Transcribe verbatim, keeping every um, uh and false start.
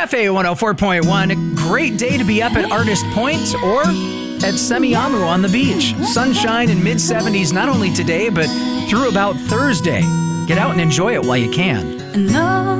Cafe one oh four point one. Great day to be up at Artist Point or at Semiahmoo on the beach. Sunshine in mid seventies not only today, but through about Thursday. Get out and enjoy it while you can. No.